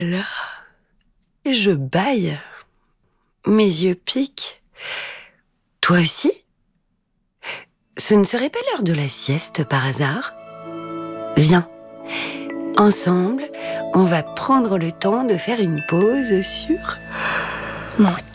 Là, je bâille. Mes yeux piquent. Toi aussi ? Ce ne serait pas l'heure de la sieste par hasard ? Viens. Ensemble, on va prendre le temps de faire une pause sur Mon